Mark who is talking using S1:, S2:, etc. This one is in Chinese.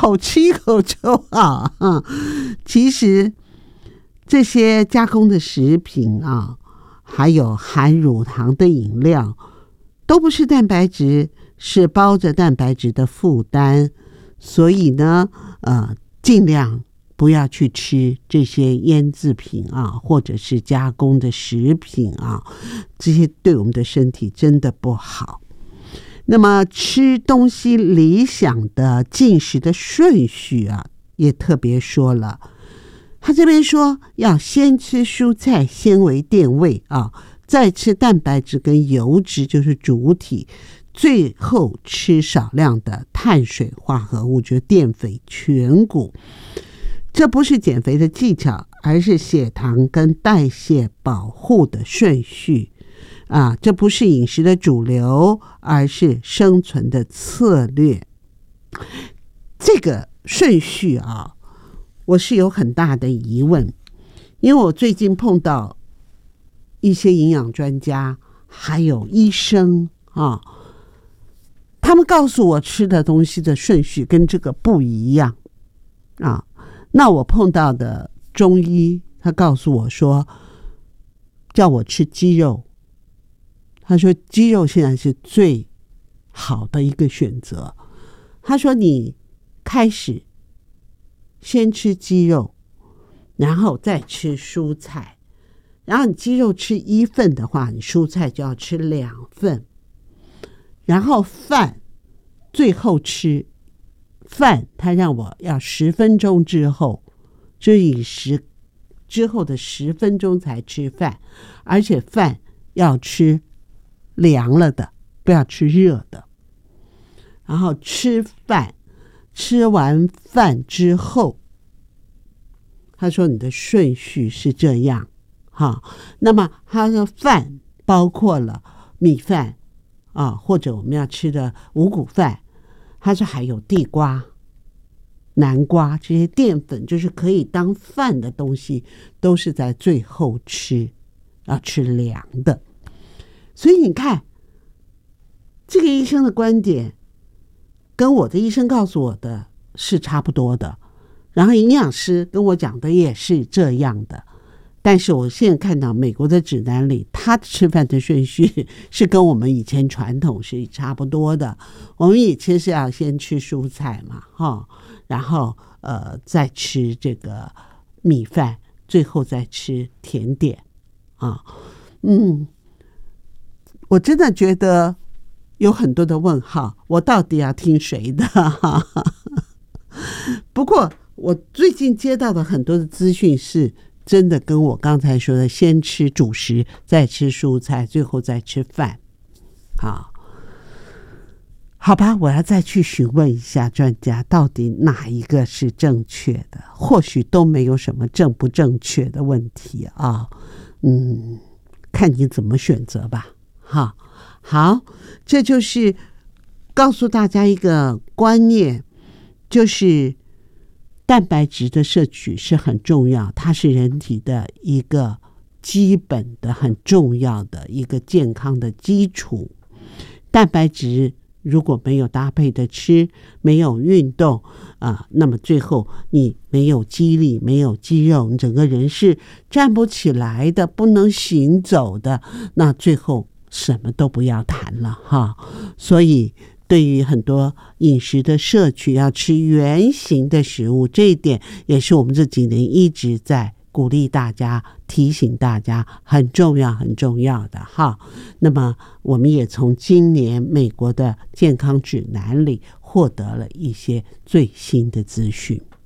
S1: 口吃一口就好其实这些加工的食品啊，还有含乳糖的饮料，都不是蛋白质，是包着蛋白质的负担。所以呢，尽量不要去吃这些腌制品啊，或者是加工的食品啊，这些对我们的身体真的不好。那么吃东西理想的进食的顺序啊，也特别说了，他这边说要先吃蔬菜，纤维垫胃啊，再吃蛋白质跟油脂，就是主体，最后吃少量的碳水化合物，就是淀粉全谷。这不是减肥的技巧，而是血糖跟代谢保护的顺序啊！这不是饮食的主流，而是生存的策略。这个顺序啊，我是有很大的疑问，因为我最近碰到一些营养专家还有医生啊，他们告诉我吃的东西的顺序跟这个不一样啊。那我碰到的中医，他告诉我说，叫我吃鸡肉。他说鸡肉现在是最好的一个选择。他说你开始先吃鸡肉，然后再吃蔬菜，然后你鸡肉吃1份的话，你蔬菜就要吃2份，然后饭最后吃。饭他让我要10分钟之后，就饮食之后的10分钟才吃饭，而且饭要吃凉了的，不要吃热的。然后吃完饭之后，他说你的顺序是这样哈。那么他说饭包括了米饭啊，或者我们要吃的五谷饭。他说还有地瓜、南瓜这些淀粉，就是可以当饭的东西，都是在最后吃，要吃凉的。所以你看，这个医生的观点跟我的医生告诉我的是差不多的，然后营养师跟我讲的也是这样的。但是我现在看到美国的指南里，他吃饭的顺序是跟我们以前传统是差不多的。我们以前是要先吃蔬菜嘛，然后再吃这个米饭，最后再吃甜点啊。我真的觉得有很多的问号，我到底要听谁的？不过我最近接到的很多的资讯是真的跟我刚才说的先吃主食，再吃蔬菜，最后再吃饭。好吧，我要再去询问一下专家，到底哪一个是正确的？或许都没有什么正不正确的问题啊。看你怎么选择吧。好，这就是告诉大家一个观念，就是蛋白质的摄取是很重要，它是人体的一个基本的很重要的一个健康的基础。蛋白质如果没有搭配的吃，没有运动那么最后你没有肌力，没有肌肉，你整个人是站不起来的，不能行走的，那最后什么都不要谈了所以对于很多饮食的摄取，要吃原型的食物，这一点也是我们这几年一直在鼓励大家、提醒大家很重要很重要的那么我们也从今年美国的健康指南里获得了一些最新的资讯。